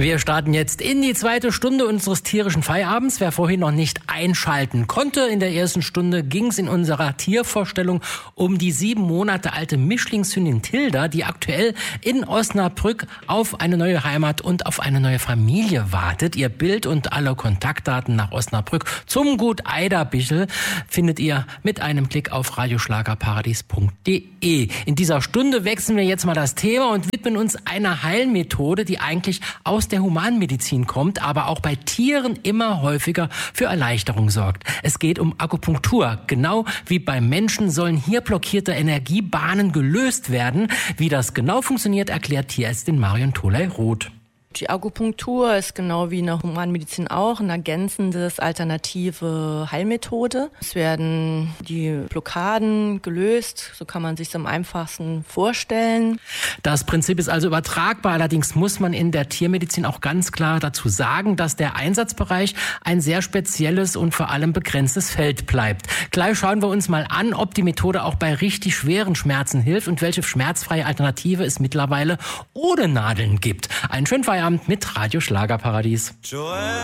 Wir starten jetzt in die zweite Stunde unseres tierischen Feierabends. Wer vorhin noch nicht einschalten konnte, in der ersten Stunde ging es in unserer Tiervorstellung um die 7 Monate alte Mischlingshündin Tilda, die aktuell in Osnabrück auf eine neue Heimat und auf eine neue Familie wartet. Ihr Bild und alle Kontaktdaten nach Osnabrück zum Gut Eiderbichel findet ihr mit einem Klick auf radioschlagerparadies.de. In dieser Stunde wechseln wir jetzt mal das Thema und widmen uns einer Heilmethode, die eigentlich aus der Humanmedizin kommt, aber auch bei Tieren immer häufiger für Erleichterung sorgt. Es geht um Akupunktur. Genau wie beim Menschen sollen hier blockierte Energiebahnen gelöst werden. Wie das genau funktioniert, erklärt Tierärztin Marion Tholey-Roth. Die Akupunktur ist genau wie in der Humanmedizin auch eine ergänzendes alternative Heilmethode. Es werden die Blockaden gelöst, so kann man sich es am einfachsten vorstellen. Das Prinzip ist also übertragbar, allerdings muss man in der Tiermedizin auch ganz klar dazu sagen, dass der Einsatzbereich ein sehr spezielles und vor allem begrenztes Feld bleibt. Gleich schauen wir uns mal an, ob die Methode auch bei richtig schweren Schmerzen hilft und welche schmerzfreie Alternative es mittlerweile ohne Nadeln gibt. Einen schönen Feierabend mit Radio Schlagerparadies.